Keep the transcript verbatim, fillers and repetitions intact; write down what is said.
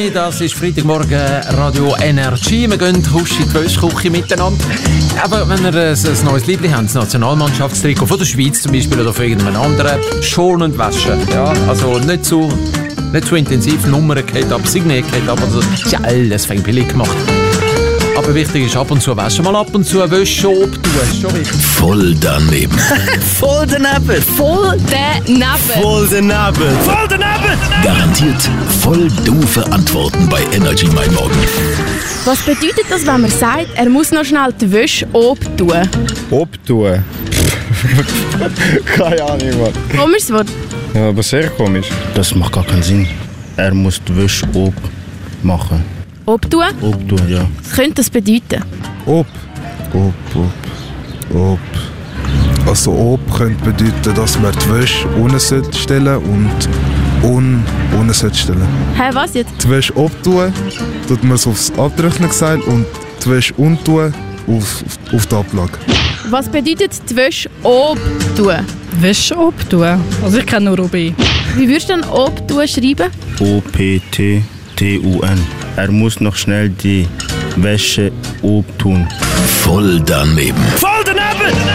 Das ist Freitagmorgen Radio Energy. Wir gehen husch in die Wäschküche miteinander. Aber wenn ihr ein, ein neues Liebling habt, das Nationalmannschaftstrikot von der Schweiz zum Beispiel oder von irgendeinem anderen, schonend waschen. Ja, also nicht zu, nicht zu intensiv Nummern gehabt, aber signiert gehabt, aber das ist ja alles fein billig gemacht. Aber wichtig ist, ab und zu waschen. Mal ab und zu Wäsche ob tun. Ist schon wichtig. Voll daneben. Voll daneben. Voll daneben. Voll daneben. Voll daneben. Garantiert voll doofe Antworten bei Energy Mein Morgen. Was bedeutet das, wenn man sagt, er muss noch schnell die Wäsche ob tun? Ob tun? Keine Ahnung, Mann. Komisches Wort. Ja, aber sehr komisch. Das macht gar keinen Sinn. Er muss die Wäsche ob machen. Ob tun? Ob tun, ja. Was könnte das bedeuten? Ob. Ob, ob, ob. Also ob könnte bedeuten, dass man die Wäsche unten stellen sollte und un unten stellen. Hä, hey, was jetzt? Die Wäsche obtun, tut man es aufs Abtrocknungsseil und die Wäsche untun auf, auf, auf die Ablage. Was bedeutet die Wäsche ob tun? Wäsche ob tun? Also ich kenne nur O B. Wie würdest du dann ob tun schreiben? O P T T U N. Er muss noch schnell die Wäsche ob tun. Voll daneben. Voll daneben.